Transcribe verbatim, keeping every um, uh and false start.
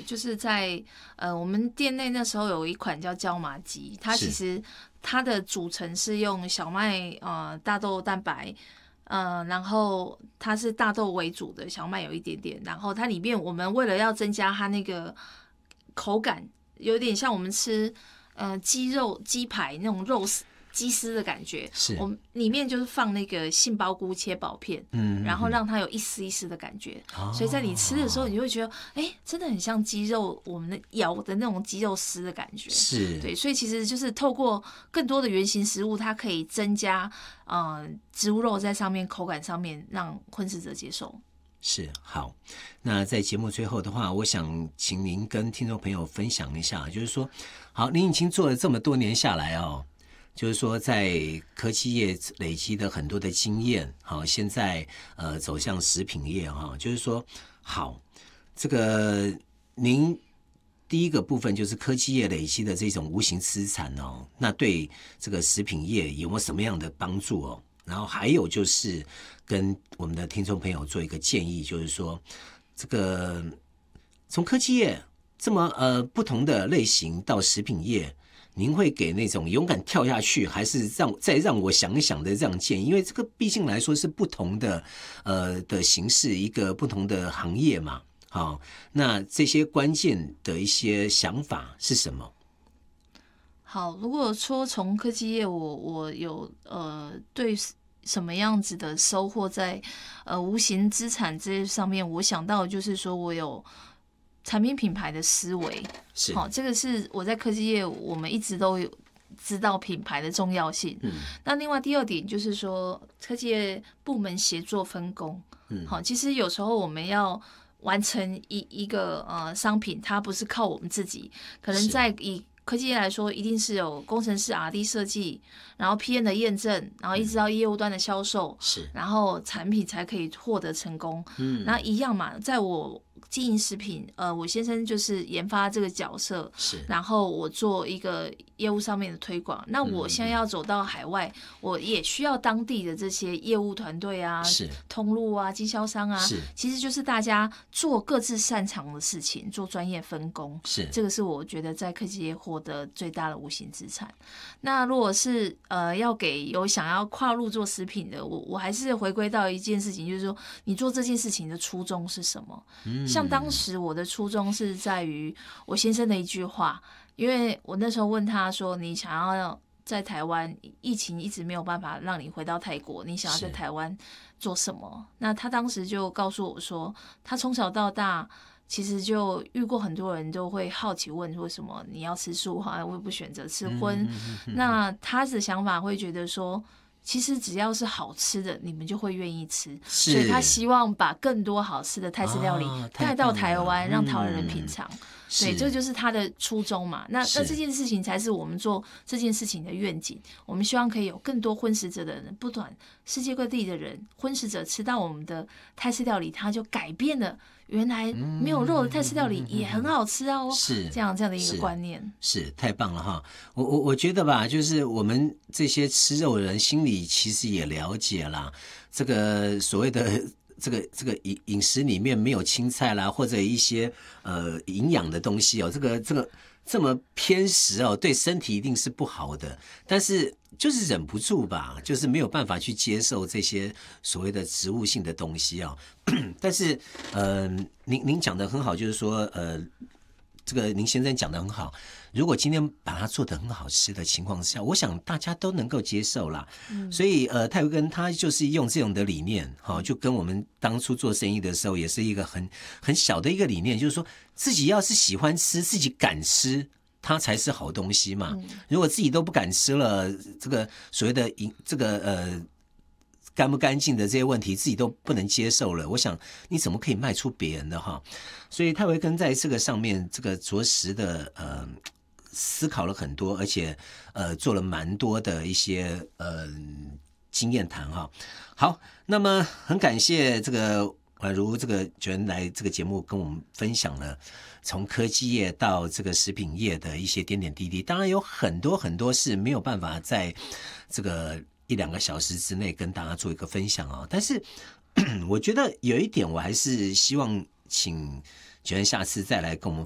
就是在呃我们店内那时候有一款叫椒麻鸡，它其实它的组成是用小麦呃大豆蛋白。呃，然后它是大豆为主的，小麦有一点点，然后它里面我们为了要增加它那个口感，有点像我们吃呃鸡肉鸡排那种肉丝鸡丝的感觉， 是我们里面就是放那个杏鲍菇切薄片，嗯，然后让它有一丝一丝的感觉，哦、所以在你吃的时候，你就会觉得，哎，真的很像鸡肉，我们的咬的那种鸡肉丝的感觉， 是， 对，所以其实就是透过更多的原型食物，它可以增加呃植物肉在上面口感上面，让荤食者接受。 是，好，那在节目最后的话，我想请您跟听众朋友分享一下，就是说，好，您已经做了这么多年下来哦。就是说，在科技业累积的很多的经验，好，现在呃走向食品业哈，就是说，好，这个您第一个部分就是科技业累积的这种无形资产哦，那对这个食品业有没有什么样的帮助哦？然后还有就是跟我们的听众朋友做一个建议，就是说，这个从科技业这么呃不同的类型到食品业。您会给那种勇敢跳下去，还是让再让我想一想的这样建议？因为这个毕竟来说是不同的呃的形式，一个不同的行业嘛。好、哦，那这些关键的一些想法是什么？ 好，如果说从科技业我，我我有呃对什么样子的收获在呃无形资产这上面，我想到就是说我有。产品品牌的思维， 是好，这个是我在科技业我们一直都有知道品牌的重要性。嗯，那另外第二点就是说，科技业部门协作分工。嗯，好，其实有时候我们要完成一一个呃商品，它不是靠我们自己，可能在以科技业来说，一定是有工程师 R&D 设计，然后 P M 的验证，然后一直到业务端的销售， 是， 然后产品才可以获得成功。嗯，那一样嘛，在我。经营食品，呃，我先生就是研发这个角色， 是， 然后我做一个业务上面的推广。那我现在要走到海外，嗯、我也需要当地的这些业务团队啊、 是通路啊、经销商啊， 是， 其实就是大家做各自擅长的事情，做专业分工。 是， 这个是我觉得在科技业获得最大的无形资产。那如果是呃要给有想要跨入做食品的，我我还是回归到一件事情，就是说你做这件事情的初衷是什么？嗯。像当时我的初衷是在于我先生的一句话，因为我那时候问他说：“你想要在台湾，疫情一直没有办法让你回到泰国，你想要在台湾做什么？”那他当时就告诉我说，他从小到大其实就遇过很多人都会好奇问为什么你要吃素哈，为不选择吃荤？嗯嗯嗯嗯那他的想法会觉得说。其实只要是好吃的，你们就会愿意吃，所以他希望把更多好吃的泰式料理带到台湾，让台湾人品尝。嗯、对，这就是他的初衷嘛。那那这件事情才是我们做这件事情的愿景。我们希望可以有更多荤食者的人，不管世界各地的人，荤食者吃到我们的泰式料理，他就改变了。原来没有肉的泰式料理也很好吃哦，是这样这样的一个观念， 是, 是太棒了哈！我我我觉得吧，就是我们这些吃肉的人心里其实也了解啦，这个所谓的这个这个饮饮食里面没有青菜啦，或者一些呃营养的东西哦，这个这个这么偏食哦，对身体一定是不好的，但是。就是忍不住吧，就是没有办法去接受这些所谓的植物性的东西啊、哦。但是，呃，您您讲的很好，就是说，呃，这个您先生讲的很好。如果今天把它做得很好吃的情况下，我想大家都能够接受啦。嗯、所以，呃，泰维根他就是用这种的理念，哈、哦，就跟我们当初做生意的时候也是一个很很小的一个理念，就是说自己要是喜欢吃，自己敢吃。它才是好东西嘛！如果自己都不敢吃了，这个所谓的这个呃干不干净的这些问题，自己都不能接受了，我想你怎么可以卖出别人的哈？所以泰维根在这个上面，这个着实的呃思考了很多，而且呃做了蛮多的一些呃经验谈哈。好，那么很感谢这个呃如这个卷来这个节目跟我们分享了。从科技业到这个食品业的一些点点滴滴，当然有很多很多是没有办法在这个一两个小时之内跟大家做一个分享啊、哦。但是我觉得有一点，我还是希望请觉得下次再来跟我们